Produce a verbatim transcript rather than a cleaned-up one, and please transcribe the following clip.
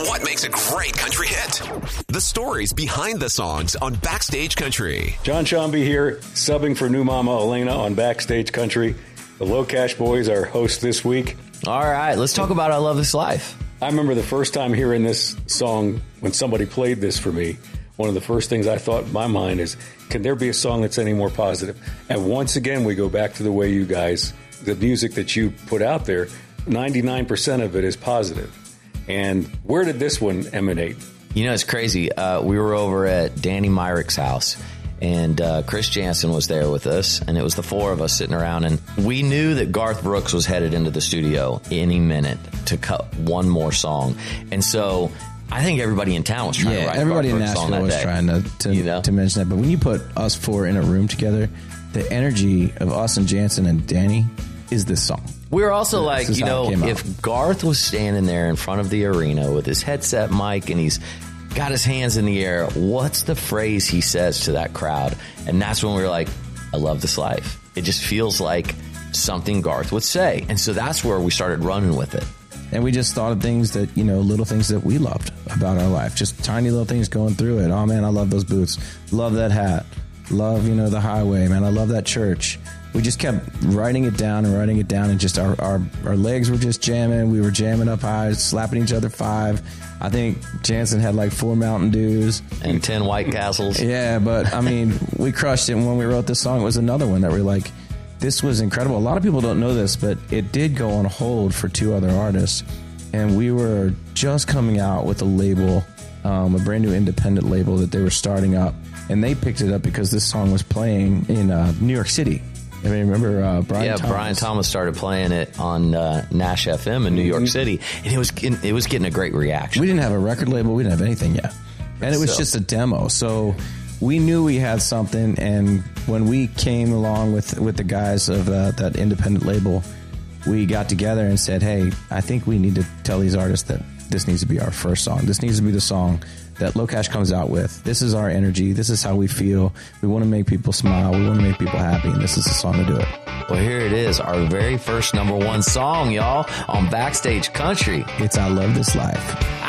What makes a great country hit? The stories behind the songs on Backstage Country. John Shambi here, subbing for new mama Elena on Backstage Country. The Low Cash Boys are hosts this week. All right, let's talk about I Love This Life. I remember the first time hearing this song when somebody played this for me. One of the first things I thought in my mind is, can there be a song that's any more positive? And once again, we go back to the way you guys, the music that you put out there, ninety-nine percent of it is positive. And where did this one emanate? You know, it's crazy. Uh, we were over at Danny Myrick's house, and uh, Chris Jansen was there with us, and it was the four of us sitting around, and we knew that Garth Brooks was headed into the studio any minute to cut one more song. And so I think everybody in town was trying yeah, to write everybody Garth in Brooks' song Nashville that was day, trying to to, you know? to mention that. But when you put us four in a room together, the energy of us and Jansen and Danny is this song. We were also This like, is you how it know, came out. if Garth was standing there in front of the arena with his headset mic and he's got his hands in the air, what's the phrase he says to that crowd? And that's when we were like, I love this life. It just feels like something Garth would say. And so that's where we started running with it. And we just thought of things that, you know, little things that we loved about our life. Just tiny little things going through it. Oh, man, I love those boots. Love that hat. Love, you know, the highway. Man, I love that church. We just kept writing it down and writing it down, and just our, our, our legs were just jamming. We were jamming up high, slapping each other five. I think Jansen had like four Mountain Dews. And ten White Castles. Yeah, but I mean, we crushed it. And when we wrote this song, it was another one that we were like, this was incredible. A lot of people don't know this, but it did go on hold for two other artists. And we were just coming out with a label, um, a brand new independent label that they were starting up. And they picked it up because this song was playing in uh, New York City. I mean, remember uh, Brian yeah, Thomas? Brian Thomas started playing it on uh, Nash F M in New York City, and it was it was getting a great reaction. We didn't have a record label. We didn't have anything yet. And it was So- just a demo. So we knew we had something. And when we came along with, with the guys of uh, that independent label, we got together and said, hey, I think we need to tell these artists that this needs to be our first song. This needs to be the song that Low Cash comes out with. This is our energy. This is how we feel. We want to make people smile. We want to make people happy. And this is the song to do it. Well, here it is, our very first number one song, y'all, on Backstage Country. It's I Love This Life.